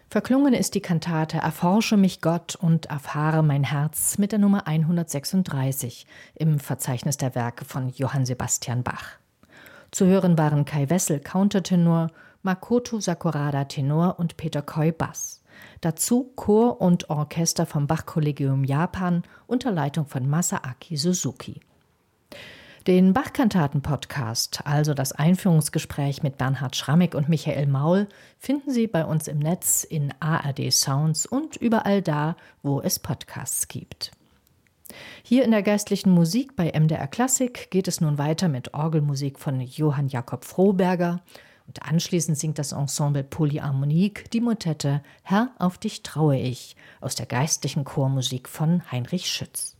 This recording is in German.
Verklungen ist die Kantate Erforsche mich Gott und erfahre mein Herz mit der Nummer 136 im Verzeichnis der Werke von Johann Sebastian Bach. Zu hören waren Kai Wessel Countertenor, Makoto Sakurada Tenor und Peter Coy Bass. Dazu Chor und Orchester vom Bach-Kollegium Japan unter Leitung von Masaaki Suzuki. Den Bach-Kantaten-Podcast, also das Einführungsgespräch mit Bernhard Schrammick und Michael Maul, finden Sie bei uns im Netz in ARD Sounds und überall da, wo es Podcasts gibt. Hier in der geistlichen Musik bei MDR Klassik geht es nun weiter mit Orgelmusik von Johann Jakob Froberger und anschließend singt das Ensemble Polyharmonique die Motette Herr, auf dich traue ich aus der geistlichen Chormusik von Heinrich Schütz.